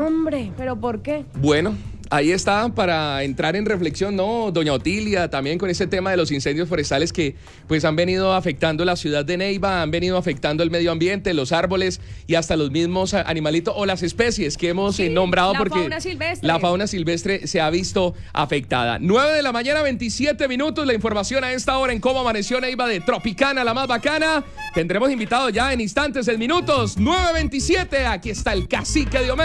hombre, ¿pero por qué? Bueno, ahí está para entrar en reflexión, ¿no? Doña Otilia, también con ese tema de los incendios forestales que pues han venido afectando la ciudad de Neiva, han venido afectando el medio ambiente, los árboles y hasta los mismos animalitos o las especies que hemos nombrado porque la fauna silvestre se ha visto afectada. 9:27 a.m, la información a esta hora en Cómo Amaneció Neiva de Tropicana, la más bacana. Tendremos invitados ya en instantes, en minutos. 9:27, aquí está el Cacique Diomedes.